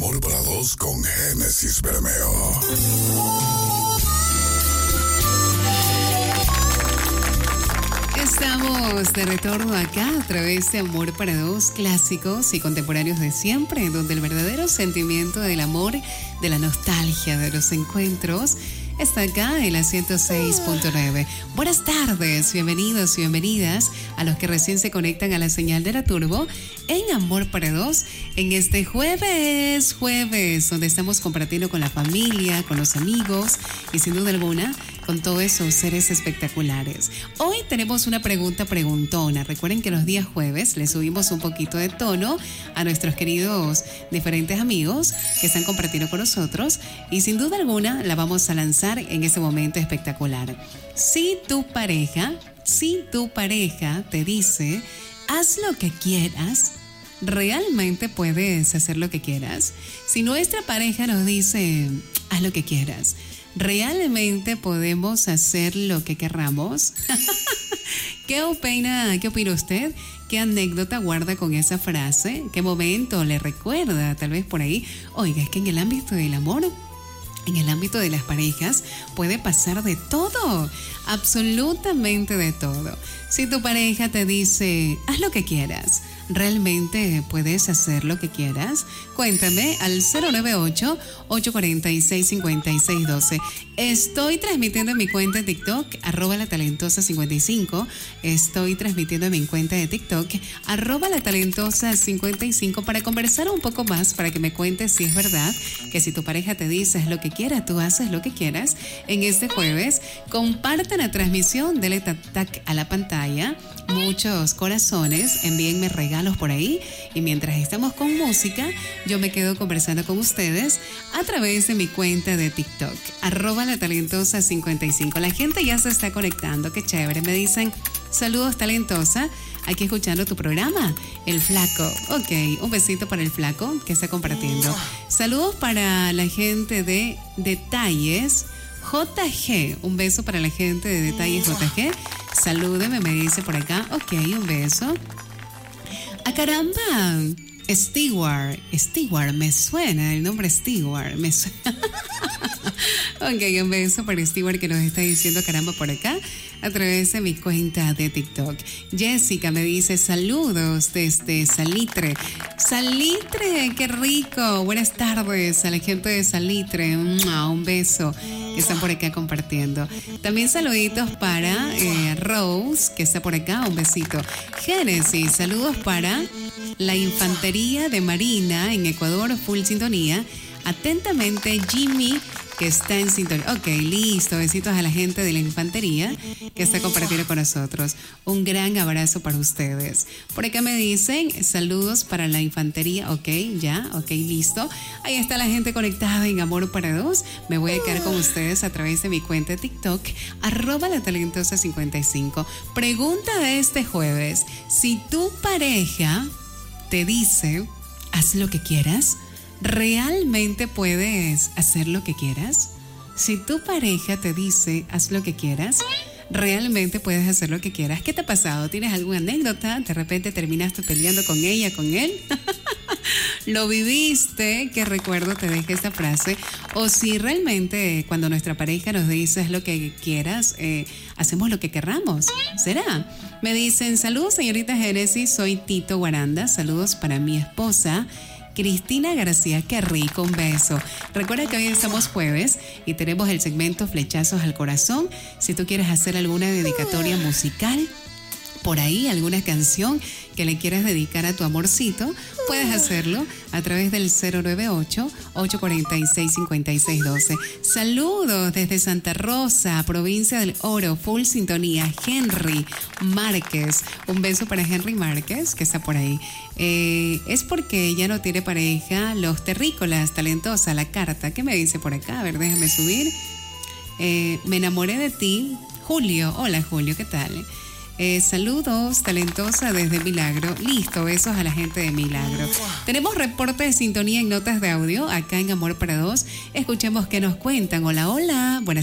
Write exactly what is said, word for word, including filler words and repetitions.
Amor para dos con Génesis Bermeo. Estamos de retorno acá a través de Amor para Dos, clásicos y contemporáneos de siempre, donde el verdadero sentimiento del amor, de la nostalgia, de los encuentros, está acá en la ciento seis punto nueve. Buenas tardes, bienvenidos y bienvenidas a los que recién se conectan a la señal de la Turbo en Amor para Dos en este jueves, jueves, donde estamos compartiendo con la familia, con los amigos y sin duda alguna con todos esos seres espectaculares. Hoy tenemos una pregunta preguntona. Recuerden que los días jueves le subimos un poquito de tono a nuestros queridos diferentes amigos que están compartiendo con nosotros y sin duda alguna la vamos a lanzar en ese momento espectacular. Si tu pareja, si tu pareja te dice, haz lo que quieras, ¿realmente puedes hacer lo que quieras? Si nuestra pareja nos dice, haz lo que quieras, ¿realmente podemos hacer lo que querramos? ¿Qué opina, qué opina usted? ¿Qué anécdota guarda con esa frase? ¿Qué momento le recuerda? Tal vez por ahí. Oiga, es que en el ámbito del amor, en el ámbito de las parejas, puede pasar de todo, absolutamente de todo. Si tu pareja te dice, haz lo que quieras, ¿realmente puedes hacer lo que quieras? Cuéntame al cero nueve ocho, ocho cuatro seis, cinco seis uno dos. Estoy transmitiendo en mi cuenta de TikTok, arroba la talentosa cincuenta y cinco. Estoy transmitiendo en mi cuenta de TikTok, arroba la talentosa cincuenta y cinco, para conversar un poco más, para que me cuentes si es verdad que si tu pareja te dice haz lo que quieras, tú haces lo que quieras. En este jueves, compartan la transmisión, denle tac a la pantalla, muchos corazones, envíenme regalos por ahí y mientras estamos con música, yo me quedo conversando con ustedes a través de mi cuenta de TikTok, arroba la talentosa cincuenta y cinco. La gente ya se está conectando, qué chévere. Me dicen, saludos talentosa, aquí escuchando tu programa, El Flaco. Ok, un besito para El Flaco que está compartiendo. Saludos para la gente de Detalles J G, un beso para la gente de Detalles J G. Salúdeme, me dice por acá. Ok, un beso. ¡Ah, caramba! Stewart, Stewart, me suena el nombre Stewart, me suena. Ok, un beso para Stewart que nos está diciendo caramba por acá a través de mi cuenta de TikTok. Jessica me dice saludos desde Salitre. Salitre, qué rico. Buenas tardes a la gente de Salitre. Un beso. Están por acá compartiendo. También saluditos para eh, Rose, que está por acá. Un besito. Génesis, saludos para la Infantería de Marina en Ecuador, full sintonía. Atentamente, Jimmy, que está en sintonía. Ok, listo. Besitos a la gente de la Infantería que está compartiendo con nosotros. Un gran abrazo para ustedes. Por acá me dicen saludos para la Infantería. Ok, ya, ok, listo. Ahí está la gente conectada en Amor para Dos. Me voy a quedar con ustedes a través de mi cuenta de TikTok, arroba la talentosa cincuenta y cinco. Pregunta de este jueves. Si tu pareja te dice, haz lo que quieras, ¿realmente puedes hacer lo que quieras? Si tu pareja te dice, haz lo que quieras, ¿realmente puedes hacer lo que quieras? ¿Qué te ha pasado? ¿Tienes alguna anécdota? ¿De repente terminaste peleando con ella, con él? ¿Lo viviste? ¿Qué recuerdo te deja esta frase? O si realmente cuando nuestra pareja nos dice, haz lo que quieras, eh, hacemos lo que querramos. ¿Será? Me dicen, saludos señorita Génesis, soy Tito Guaranda, saludos para mi esposa Cristina García, qué rico, un beso. Recuerda que hoy estamos jueves y tenemos el segmento Flechazos al Corazón. Si tú quieres hacer alguna dedicatoria musical, por ahí alguna canción que le quieras dedicar a tu amorcito, puedes hacerlo a través del cero nueve ocho, ocho cuatro seis, cinco seis uno dos. Saludos desde Santa Rosa, provincia del Oro, full sintonía, Henry Márquez. Un beso para Henry Márquez, que está por ahí. Eh, es porque ya no tiene pareja, los terrícolas, talentosa, la carta. ¿Qué me dice por acá? A ver, déjame subir. Eh, me enamoré de ti, Julio. Hola, Julio, ¿qué tal? Eh, saludos, talentosa desde Milagro. Listo, besos a la gente de Milagro. Tenemos reporte de sintonía en notas de audio acá en Amor para Dos. Escuchemos qué nos cuentan. Hola, hola, buenas